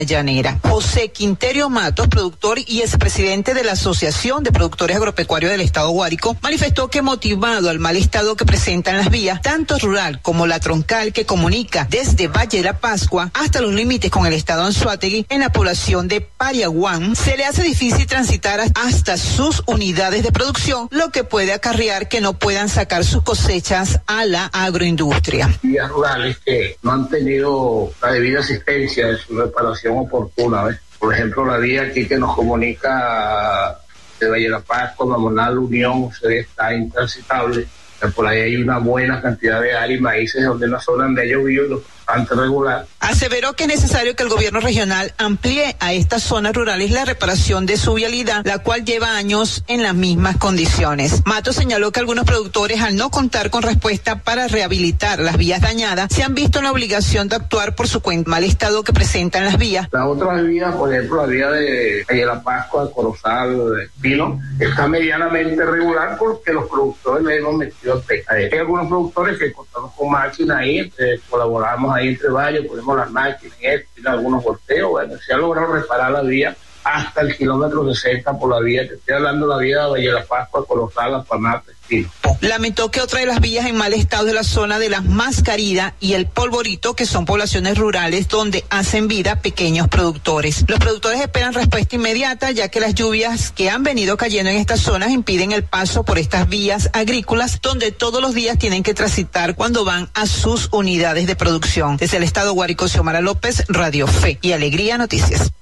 llanera. José Quinterio Matos, productor y expresidente de la Asociación de Productores Agropecuarios del Estado Guárico, manifestó que motivado al mal estado que presentan las vías, tanto rural como la troncal que comunica desde Valle de la Pascua hasta los límites con el estado Anzoátegui, en la población de Pariaguán, se le hace difícil transitar hasta sus unidades de producción, lo que puede acarrear que no puedan sacar sus cosechas a la agroindustria. Vías rurales que no han tenido la debida asistencia en su reparación oportuna, ¿ves? Por ejemplo, la vía aquí que nos comunica de Valle de la Pascua, Mamonal, Unión, está intransitable. Por ahí hay una buena cantidad de áreas y maíces donde la zona donde ha llovido bastante regular. Aseveró que es necesario que el gobierno regional amplíe a estas zonas rurales la reparación de su vialidad, la cual lleva años en las mismas condiciones. Mato señaló que algunos productores, al no contar con respuesta para rehabilitar las vías dañadas, se han visto en la obligación de actuar por su cuenta, mal estado que presentan las vías. La otra vía, por ejemplo, la vía de Valle de la Pascua, Corozal, de Pino, está medianamente regular porque los productores le hemos metido hay algunos productores que contamos con máquinas ahí, colaboramos ahí entre varios, ponemos las máquinas y algunos volteos. Bueno, se ha logrado reparar la vía hasta el kilómetro 60 por la vía, que estoy hablando de la vía de Valle de la Pascua, Corozal, La Pamata, Pino. Lamentó que otra de las vías en mal estado es la zona de las Mascaridas y el Polvorito, que son poblaciones rurales donde hacen vida pequeños productores. Los productores esperan respuesta inmediata, ya que las lluvias que han venido cayendo en estas zonas impiden el paso por estas vías agrícolas, donde todos los días tienen que transitar cuando van a sus unidades de producción. Desde el estado Guárico, Xiomara López, Radio Fe y Alegría Noticias.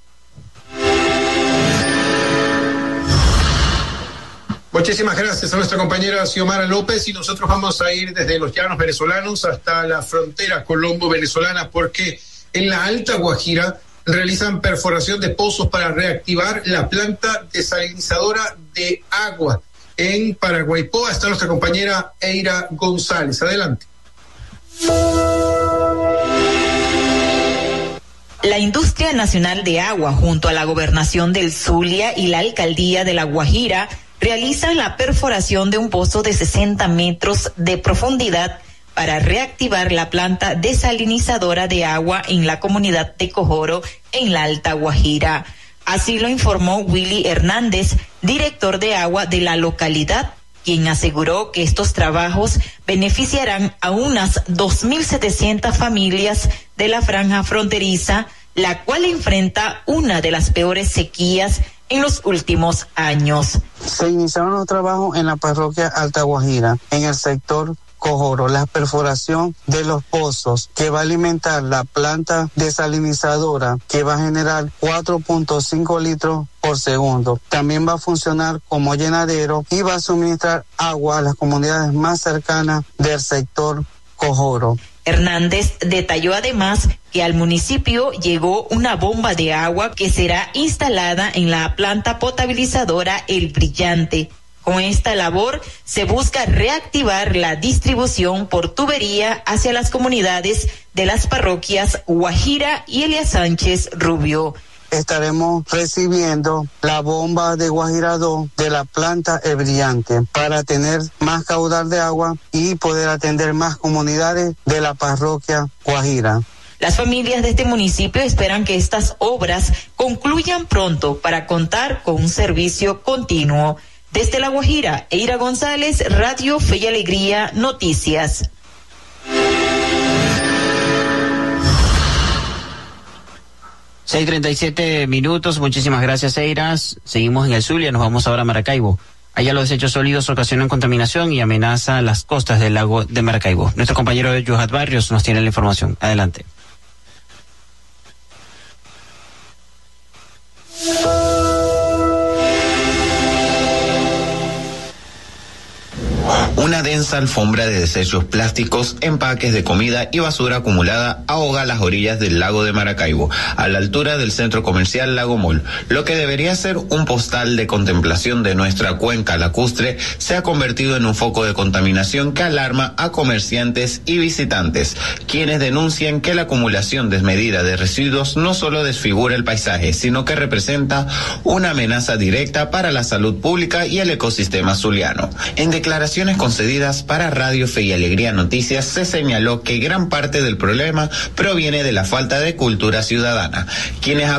Muchísimas gracias a nuestra compañera Xiomara López, y nosotros vamos a ir desde los llanos venezolanos hasta la frontera colombo-venezolana, porque en la Alta Guajira realizan perforación de pozos para reactivar la planta desalinizadora de agua. En Paraguaypoa está nuestra compañera Eira González. Adelante. La Industria Nacional de Agua, junto a la Gobernación del Zulia y la Alcaldía de La Guajira, realizan la perforación de un pozo de 60 metros de profundidad para reactivar la planta desalinizadora de agua en la comunidad de Cojoro, en la Alta Guajira. Así lo informó Willy Hernández, director de agua de la localidad, quien aseguró que estos trabajos beneficiarán a unas 2.700 familias de la franja fronteriza, la cual enfrenta una de las peores sequías en los últimos años. Se iniciaron los trabajos en la parroquia Alta Guajira, en el sector Cojoro, la perforación de los pozos que va a alimentar la planta desalinizadora, que va a generar 4.5 litros por segundo. También va a funcionar como llenadero y va a suministrar agua a las comunidades más cercanas del sector Cojoro. Hernández detalló además que al municipio llegó una bomba de agua que será instalada en la planta potabilizadora El Brillante. Con esta labor se busca reactivar la distribución por tubería hacia las comunidades de las parroquias Guajira y Elías Sánchez Rubio. Estaremos recibiendo la bomba de Guajira 2 de la planta El Brillante para tener más caudal de agua y poder atender más comunidades de la parroquia Guajira. Las familias de este municipio esperan que estas obras concluyan pronto para contar con un servicio continuo. Desde La Guajira, Eira González, Radio Fe y Alegría, Noticias. Seis 37 minutos, muchísimas gracias, Eira. Seguimos en el Zulia, nos vamos ahora a Maracaibo. Allá los desechos sólidos ocasionan contaminación y amenaza las costas del lago de Maracaibo. Nuestro compañero Yohat Barrios nos tiene la información. Adelante. Una densa alfombra de desechos plásticos, empaques de comida y basura acumulada ahoga las orillas del lago de Maracaibo, a la altura del centro comercial Lago Mall. Lo que debería ser un postal de contemplación de nuestra cuenca lacustre se ha convertido en un foco de contaminación que alarma a comerciantes y visitantes, quienes denuncian que la acumulación desmedida de residuos no solo desfigura el paisaje, sino que representa una amenaza directa para la salud pública y el ecosistema zuliano. En declaraciones concedidas perdidas, para Radio Fe y Alegría Noticias se señaló que gran parte del problema proviene de la falta de cultura ciudadana. Quienes